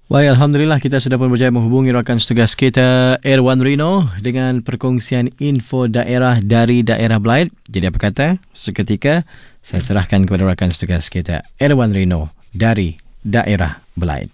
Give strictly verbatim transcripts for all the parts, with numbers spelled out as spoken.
Baik, Alhamdulillah kita sudah pun berjaya menghubungi rakan setugas kita Erwan Rino dengan perkongsian info daerah dari daerah Blyth. Jadi apa kata? Seketika saya serahkan kepada rakan setugas kita Erwan Rino dari daerah Blyth.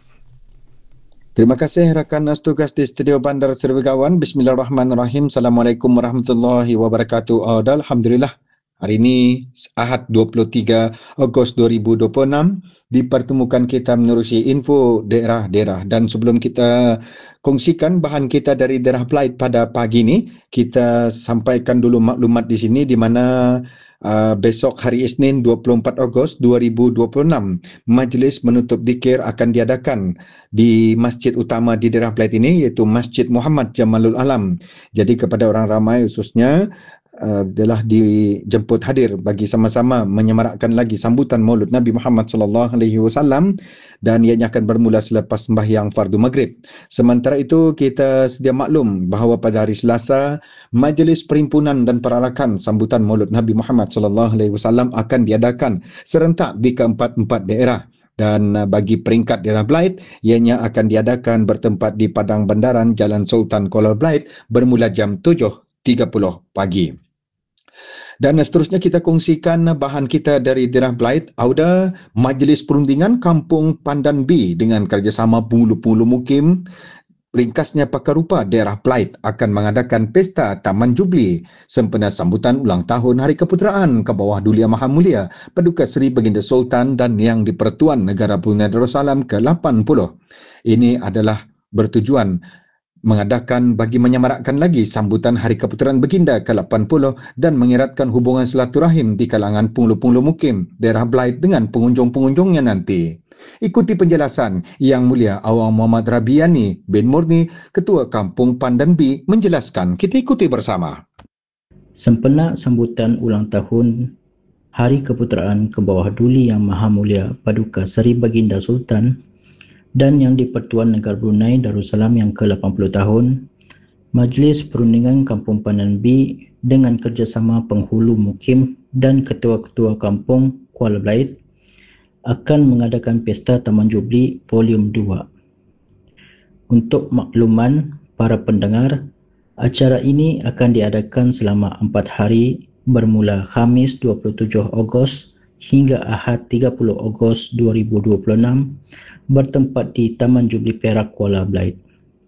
Terima kasih rakan setugas di Studio Bandar Servegawan. Bismillahirrahmanirrahim. Assalamualaikum warahmatullahi wabarakatuh. Oh, Alhamdulillah. Hari ini Ahad dua puluh tiga Ogos dua ribu dua puluh enam dipertemukan kita menerusi info daerah-daerah, dan sebelum kita kongsikan bahan kita dari daerah Blyth pada pagi ini, kita sampaikan dulu maklumat di sini di mana uh, besok hari Isnin dua puluh empat Ogos dua ribu dua puluh enam majlis menutup zikir akan diadakan di masjid utama di daerah Blyth ini, iaitu Masjid Muhammad Jamalul Alam. Jadi kepada orang ramai khususnya uh, adalah dijemput hadir bagi sama-sama menyemarakkan lagi sambutan Maulud Nabi Muhammad sallallahu alaihi wasallam, dan ianya akan bermula selepas sembahyang fardu maghrib. Sementara itu kita sedia maklum bahawa pada hari Selasa majlis perhimpunan dan perarakan sambutan Maulud Nabi Muhammad sallallahu alaihi wasallam akan diadakan serentak di keempat-empat daerah. Dan bagi peringkat daerah Blyth, ianya akan diadakan bertempat di Padang Bandaran, Jalan Sultan Kuala Blyth bermula jam tujuh tiga puluh pagi. Dan seterusnya kita kongsikan bahan kita dari daerah Blyth. Auda Majlis Perundingan Kampung Pandan B dengan kerjasama Penghulu-Penghulu Mukim, ringkasnya Pakar Rupa daerah Blyth, akan mengadakan pesta Taman Jubli sempena sambutan ulang tahun Hari Keputeraan ke bawah Duli Yang Maha Mulia Paduka Seri Baginda Sultan dan Yang di-Pertuan Negara Brunei Darussalam ke lapan puluh. Ini adalah bertujuan mengadakan bagi menyemarakkan lagi sambutan Hari Keputeraan Baginda ke lapan puluh dan mengeratkan hubungan silaturahim di kalangan penghulu-penghulu mukim daerah Blyth dengan pengunjung-pengunjungnya nanti. Ikuti penjelasan Yang Mulia Awang Muhammad Rabiani bin Murni, Ketua Kampung Pandan B, menjelaskan. Kita ikuti bersama. Sempena sambutan ulang tahun Hari Keputeraan ke bawah Duli Yang Maha Mulia Paduka Seri Baginda Sultan dan Yang di-Pertuan Negara Brunei Darussalam yang ke lapan puluh tahun, Majlis Perundingan Kampung Pandan B dengan kerjasama penghulu mukim dan ketua-ketua kampung Kuala Blyth akan mengadakan pesta Taman Jubli Volume dua. Untuk makluman para pendengar, acara ini akan diadakan selama empat hari bermula Khamis dua puluh tujuh Ogos hingga Ahad tiga puluh Ogos dua ribu dua puluh enam bertempat di Taman Jubli Perak Kuala Blyth.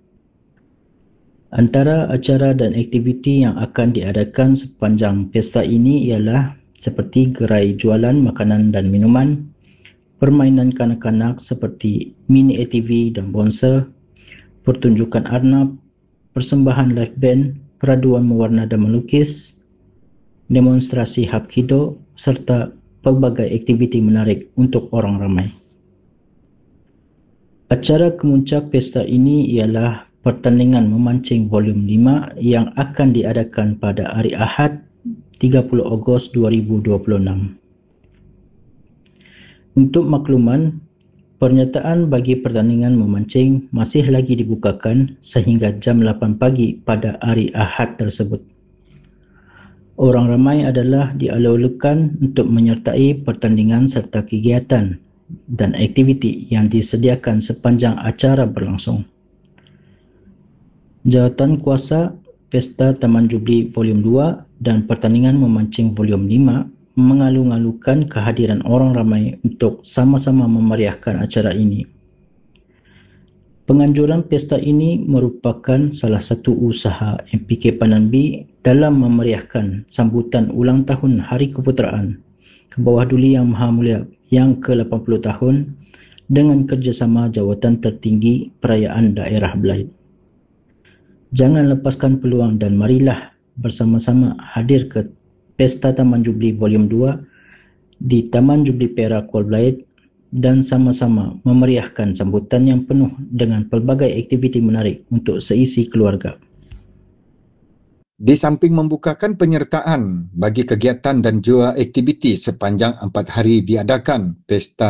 Antara acara dan aktiviti yang akan diadakan sepanjang pesta ini ialah seperti gerai jualan makanan dan minuman, permainan kanak-kanak seperti mini A T V dan bonser, pertunjukan arnab, persembahan live band, peraduan mewarna dan melukis, demonstrasi hapkido serta pelbagai aktiviti menarik untuk orang ramai. Acara kemuncak pesta ini ialah pertandingan memancing volume lima yang akan diadakan pada hari Ahad tiga puluh Ogos dua ribu dua puluh enam. Untuk makluman, pernyataan bagi pertandingan memancing masih lagi dibukakan sehingga jam lapan pagi pada hari Ahad tersebut. Orang ramai adalah dialulukan untuk menyertai pertandingan serta kegiatan dan aktiviti yang disediakan sepanjang acara berlangsung. Jawatan Kuasa Pesta Taman Jubli Volume dua dan Pertandingan Memancing Volume lima mengalu-alukan kehadiran orang ramai untuk sama-sama memeriahkan acara ini. Penganjuran pesta ini merupakan salah satu usaha M P K Pandan B dalam memeriahkan sambutan ulang tahun Hari Keputeraan ke bawah Duli Yang Maha Mulia yang ke lapan puluh tahun dengan kerjasama jawatan tertinggi perayaan daerah Blyth. Jangan lepaskan peluang dan marilah bersama-sama hadir ke Pesta Taman Jubli Volume dua di Taman Jubli Perak Kuala Blyth dan sama-sama memeriahkan sambutan yang penuh dengan pelbagai aktiviti menarik untuk seisi keluarga. Di samping membukakan penyertaan bagi kegiatan dan juga aktiviti sepanjang empat hari diadakan Pesta